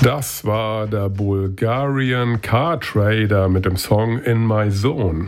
Das war der Bulgarian Car Trader mit dem Song In My Zone.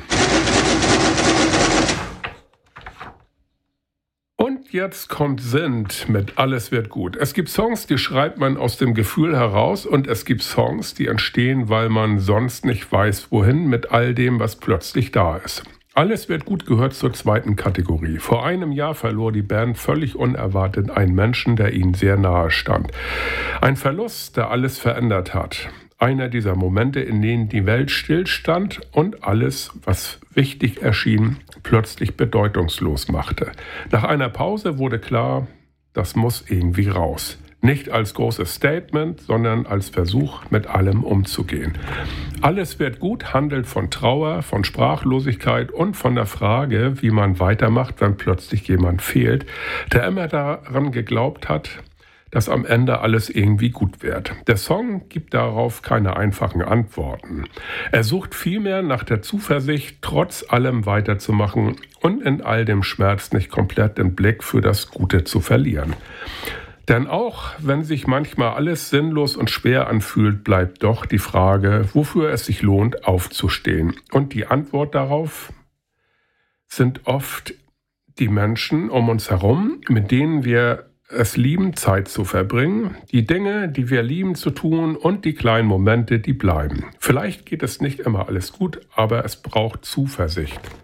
Und jetzt kommt Sint mit Alles wird gut. Es gibt Songs, die schreibt man aus dem Gefühl heraus, und es gibt Songs, die entstehen, weil man sonst nicht weiß, wohin mit all dem, was plötzlich da ist. Alles wird gut gehört zur zweiten Kategorie. Vor einem Jahr verlor die Band völlig unerwartet einen Menschen, der ihnen sehr nahe stand. Ein Verlust, der alles verändert hat. Einer dieser Momente, in denen die Welt stillstand und alles, was wichtig erschien, plötzlich bedeutungslos machte. Nach einer Pause wurde klar, das muss irgendwie raus. Nicht als großes Statement, sondern als Versuch, mit allem umzugehen. Alles wird gut handelt von Trauer, von Sprachlosigkeit und von der Frage, wie man weitermacht, wenn plötzlich jemand fehlt, der immer daran geglaubt hat, dass am Ende alles irgendwie gut wird. Der Song gibt darauf keine einfachen Antworten. Er sucht vielmehr nach der Zuversicht, trotz allem weiterzumachen und in all dem Schmerz nicht komplett den Blick für das Gute zu verlieren. Denn auch wenn sich manchmal alles sinnlos und schwer anfühlt, bleibt doch die Frage, wofür es sich lohnt, aufzustehen. Und die Antwort darauf sind oft die Menschen um uns herum, mit denen wir es lieben, Zeit zu verbringen, die Dinge, die wir lieben zu tun, und die kleinen Momente, die bleiben. Vielleicht geht es nicht immer alles gut, aber es braucht Zuversicht.